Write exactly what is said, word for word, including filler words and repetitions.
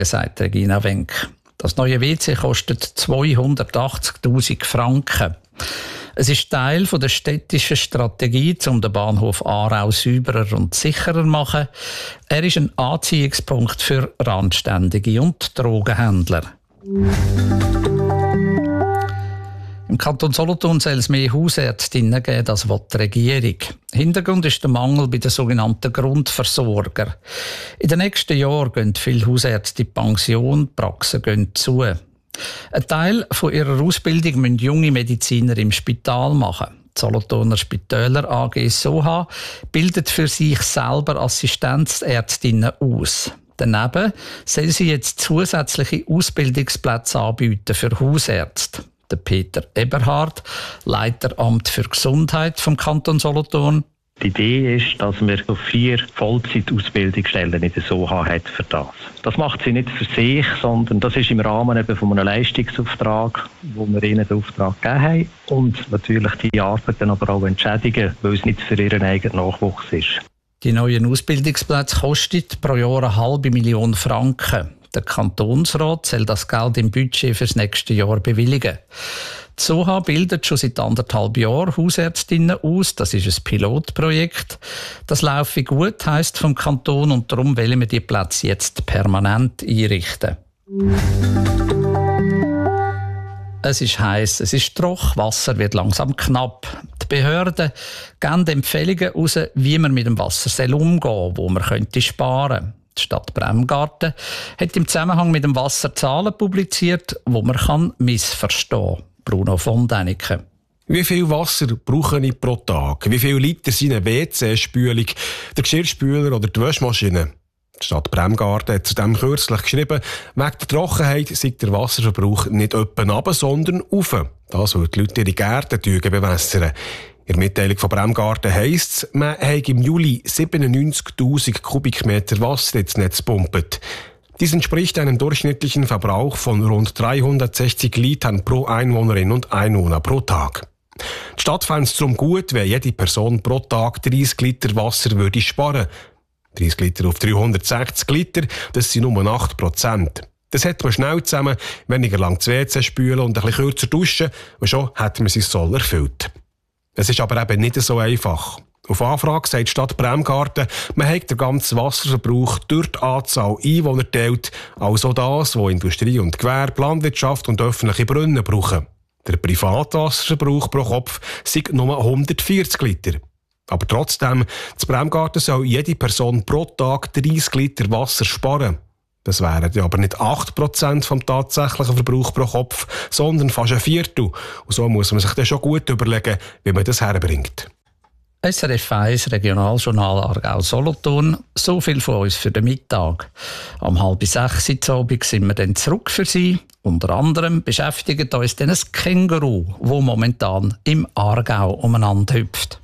sagt Regina Wenck. Das neue W C kostet zweihundertachtzigtausend Franken. Es ist Teil der städtischen Strategie, um den Bahnhof Aarau sauberer und sicherer zu machen. Er ist ein Anziehungspunkt für Randständige und Drogenhändler. Im Kanton Solothurn soll es mehr Hausärztinnen geben, das will die Regierung. Hintergrund ist der Mangel bei den sogenannten Grundversorgern. In den nächsten Jahren gehen viele Hausärzte in Pension, die Praxen gehen zu. Ein Teil von ihrer Ausbildung müssen junge Mediziner im Spital machen. Die Solothurner Spitäler A G Soha bildet für sich selber Assistenzärztinnen aus. Daneben soll sie jetzt zusätzliche Ausbildungsplätze anbieten für Hausärzte. Der Peter Eberhard, Leiter Amt für Gesundheit vom Kanton Solothurn. Die Idee ist, dass wir so vier Vollzeitausbildungsstellen in der Soha hat für das. Das macht sie nicht für sich, sondern das ist im Rahmen eben von einem Leistungsauftrag, wo wir ihnen den Auftrag gegeben haben. Und natürlich die Arbeit dann aber auch entschädigen, weil es nicht für ihren eigenen Nachwuchs ist. Die neuen Ausbildungsplätze kosten pro Jahr eine halbe Million Franken. Der Kantonsrat soll das Geld im Budget für das nächste Jahr bewilligen. Die Soha bildet schon seit anderthalb Jahren Hausärztinnen aus. Das ist ein Pilotprojekt. Das laufe gut, heisst vom Kanton, und darum wollen wir die Plätze jetzt permanent einrichten. Es ist heiß, es ist trocken, Wasser wird langsam knapp. Die Behörden geben Empfehlungen heraus, wie man mit dem Wasser umgehen soll, wo man könnte sparen könnte. Die Stadt Bremgarten hat im Zusammenhang mit dem Wasser Zahlen publiziert, die man kann missverstehen kann. Bruno von Däniken. Wie viel Wasser brauche ich pro Tag? Wie viel Liter sind eine W C-Spülung, der Geschirrspüler oder die Waschmaschine? Die Stadt Bremgarten hat zudem kürzlich geschrieben, wegen der Trockenheit sei der Wasserverbrauch nicht etwa runter, sondern rauf. Das, weil die Leute ihre Gärten bewässern. In der Mitteilung von Bremgarten heisst es, man habe im Juli siebenundneunzigtausend Kubikmeter Wasser ins Netz gepumpt. Dies entspricht einem durchschnittlichen Verbrauch von rund dreihundertsechzig Litern pro Einwohnerin und Einwohner pro Tag. Die Stadt fände es darum gut, wenn jede Person pro Tag dreißig Liter Wasser würde sparen. dreißig Liter auf dreihundertsechzig Liter, das sind nur acht Prozent. Das hat man schnell zusammen, weniger lang das W C spülen und ein bisschen kürzer duschen, und schon hat man sein Soll erfüllt. Es ist aber eben nicht so einfach. Auf Anfrage sagt die Stadt Bremgarten, man hat den ganzen Wasserverbrauch durch die Anzahl Einwohner geteilt, also das, was Industrie und Gewerbe, Landwirtschaft und öffentliche Brunnen brauchen. Der Privatwasserverbrauch pro Kopf sind nur hundertvierzig Liter. Aber trotzdem, zu Bremgarten soll jede Person pro Tag dreißig Liter Wasser sparen. Das wären ja aber nicht acht Prozent vom tatsächlichen Verbrauch pro Kopf, sondern fast ein Viertel. Und so muss man sich dann schon gut überlegen, wie man das herbringt. S R F eins Regionaljournal Aargau-Solothurn. So viel von uns für den Mittag. Am halb sechs Uhr Abend sind wir dann zurück für Sie. Unter anderem beschäftigt uns dann ein Känguru, das momentan im Aargau umeinander hüpft.